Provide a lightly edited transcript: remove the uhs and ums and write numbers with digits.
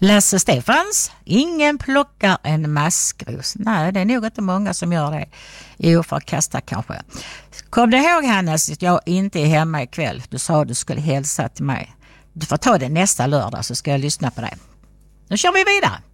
Lasse Stefans, ingen plockar en maskros. Nej, det är nog inte många som gör det. Jo, för att kasta kanske. Kom du ihåg, Hannes, att jag inte är hemma ikväll? Du sa att du skulle hälsa till mig. Du får ta det nästa lördag så ska jag lyssna på det. Nu kör vi vidare.